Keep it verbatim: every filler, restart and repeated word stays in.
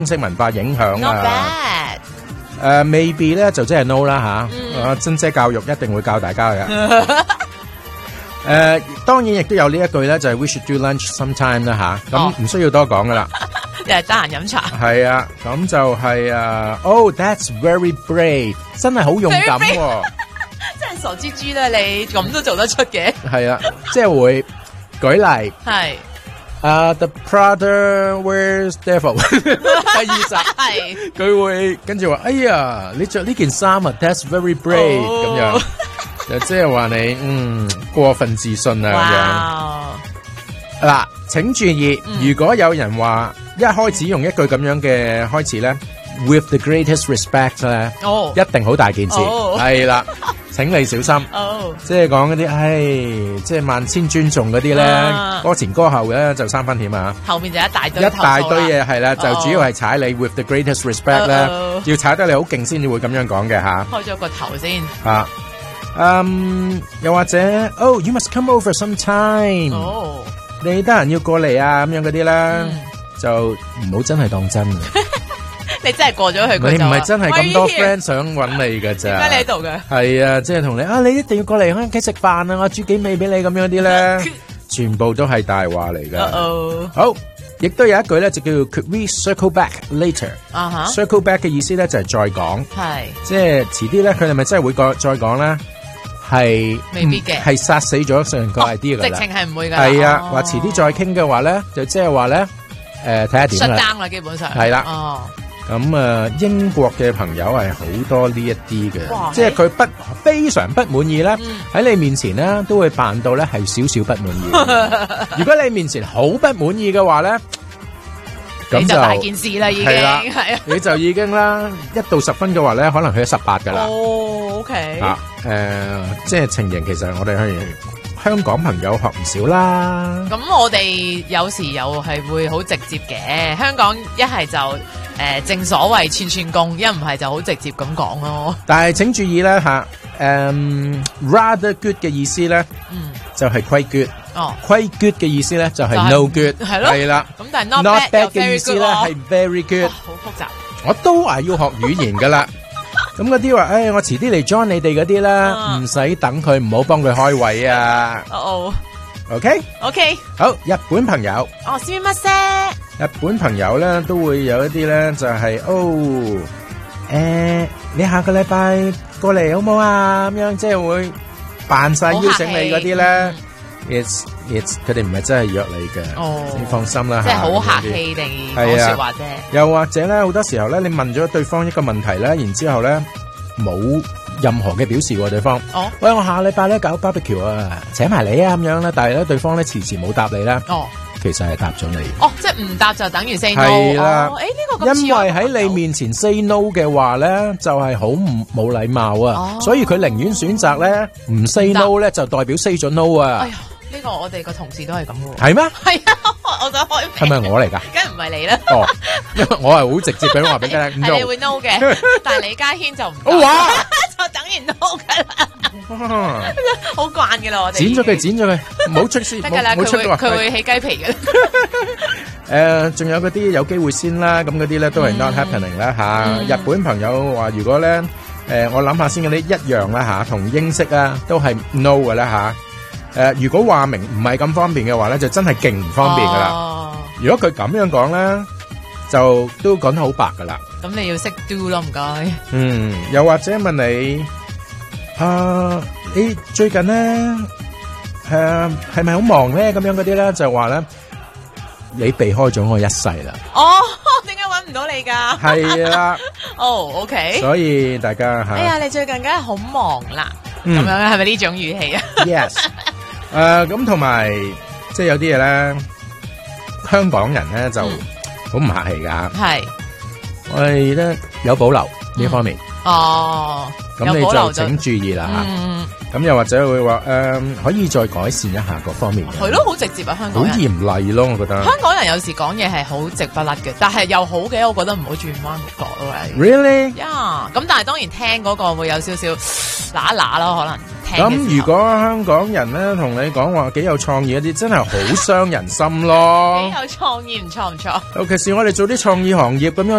式文化影響 Not 啊。 bad。 誒未必咧就即係 no 啦嚇。 嗯啊，珍姐教育一定會教大家嘅。誒當然亦都有呢一句咧，就係 we should do lunch sometime 啦嚇。咁唔需要多講噶啦。 又係得閒飲茶。 係啊，咁就係啊。Oh, that's very brave， 真係好勇敢喎。 真係傻豬豬啦，你咁都做得出嘅。 係啊，即係會舉例。 係。 啊、uh, ，The Prada wears devil 第二集係佢會跟住話：哎呀，你着呢件衫啊 ，That's very brave 咁、oh. 樣，就即係話你嗯過分自信啊咁、wow. 樣。嗱，請注意，嗯、如果有人話一開始用一句咁樣嘅開始咧 ，with the greatest respect 咧，oh. 一定好大件事，係、oh. 啦。請你小心， oh. 即係講嗰啲，唉，即係萬千尊重嗰啲咧，歌、uh. 前歌後咧就三分險啊！後面就一大堆一大堆嘢係啦， oh. 就主要係踩你 with the greatest respect 咧，oh. 要踩得你好勁先至會咁樣講嘅吓。開咗個頭先啊，嗯，又或者，Oh, you must come over sometime。哦，你得閒要過嚟啊，咁樣嗰啲啦，就唔好真係當真。你真係過咗去嗰度，你唔係真係咁多 friend 想揾你㗎咋？點解你喺度嘅？係啊，即係同你啊，你一定要過嚟我屋企食飯啊！我煮幾味俾你咁樣啲咧，全部都係大話嚟㗎。Uh-oh. 好，亦都有一句咧，就叫 Could we circle back later？ 啊、uh-huh. Circle back 嘅意思咧就係再講，係即係遲啲咧，佢哋咪真係會再再講咧？係未必嘅，係殺死咗上個 idea 㗎啦。直情係唔會㗎。係啊，話遲啲再傾嘅話咧，就即係話咧，誒睇下點啦。shut down啦，基本上係啦。哦。咁啊，英國嘅朋友係好多呢一啲嘅，即係佢不非常不滿意咧，喺、嗯、你面前咧都會扮到咧係少少不滿意。如果你面前好不滿意嘅話咧，咁就，就大件事啦，已經係啦，你就已經啦，一到十分嘅話咧，可能去咗十八噶啦。哦 ，OK，啊，誒、呃，即係情形，其實我哋係香港朋友學唔少啦。咁我哋有時又係會好直接嘅，香港一係就。誒、呃，正所謂串串貢，一唔係就好直接咁講咯。但係請注意咧吓，誒、嗯、，rather good 嘅意思咧，嗯，就係、是、quite good。哦 ，quite good 嘅意思咧就係、是、no good，係咯，係啦。咁但係 not, not bad 嘅意思咧係 very good。好複雜。我都話要學語言噶啦。咁嗰啲話，誒、哎，我遲啲嚟 join 你哋嗰啲啦，唔、uh. 使等佢，唔好幫佢開位啊。哦哦。OK OK， 好，日本朋友哦，すみません。日本朋友咧都會有一啲咧就係、是、哦，誒、呃，你下個禮拜過嚟好唔好啊？咁樣即係會扮晒邀請你嗰啲咧 ，it's it's 佢哋唔係真係約你嘅，哦，你放心啦，即係好客氣定講說話啫。又或者咧，好多時候咧，你問咗對方一個問題咧，然之後咧冇任何嘅表示喎，對方。哦，喂，我下禮拜咧搞 barbecue 啊，請埋你啊咁樣啦。但係咧，對方咧遲遲冇答你啦。哦，其實係答咗你。哦，即係唔答就等於 say no。係啦。誒，呢個咁似。因為喺你面前 say no 嘅話咧，就係好唔冇禮貌啊。哦。所以佢寧願選擇咧唔 say no 咧，就代表 say 咗 no 啊。哎呀，呢個我哋個同事都係咁嘅。係咩？係啊，我想開。係咪我嚟噶？梗係唔係你啦。哦，因為我係好直接咁話俾你聽。係你會 no 嘅，但係李家軒就唔。哇！就等於 no 噶啦，好慣嘅啦，我哋剪咗佢，剪咗佢，唔好出先，得噶啦，佢會佢會起雞皮嘅。誒，仲有嗰啲有機會先啦，咁嗰啲咧都係 not happening 啦吓。日本朋友話如果咧，誒，我諗下先嗰啲一樣啦吓，同英式啊都係 no 嘅啦吓。誒，如果話明唔係咁方便嘅話咧，就真係勁唔方便噶啦。如果佢咁樣講咧，就都講得好白噶啦。咁你要識 do 咯，唔該。嗯，又或者問你，啊，你最近咧，誒，係咪好忙咧？咁樣嗰啲咧，就話咧，你避開咗我一世啦。哦，點解搵唔到你噶？係啦。哦 ，OK。所以大家吓。哎呀，你最近梗係好忙啦。咁樣係咪呢種語氣啊 ？Yes。誒，咁同埋，即係有啲嘢咧，香港人咧就好唔客氣噶。係。我哋咧有保留呢、嗯、方面哦，咁你就請注意啦吓。咁、嗯、又或者會話誒、呃，可以再改善一下各方面。係咯，好直接啊，香港人好嚴厲咯，我覺得。香港人有時講嘢係好直不甩嘅，但係又好嘅，我覺得唔好轉彎角咯。Really？呀，咁但係當然聽嗰個會有少少嗱嗱咯，可能輕嘅時候。 咁如果香港人咧同你講話幾有創意一啲，真係好傷人心咯。 幾有創意唔錯唔錯。 尤其是我哋做啲創意行業咁樣。